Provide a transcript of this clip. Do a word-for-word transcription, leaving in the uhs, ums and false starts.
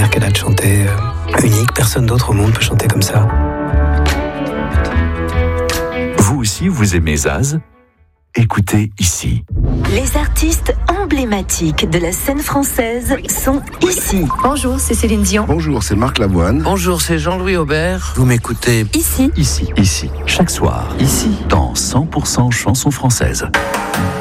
manière qu'elle a de chanter, euh, unique. Personne d'autre au monde peut chanter comme ça. Vous aussi, vous aimez Zaz ? Écoutez ici. Les artistes emblématiques de la scène française sont ici. Bonjour, c'est Céline Dion. Bonjour, c'est Marc Lavoine. Bonjour, c'est Jean-Louis Aubert. Vous m'écoutez Ici. Ici, ici, chaque soir, ici, dans cent pour cent chansons françaises.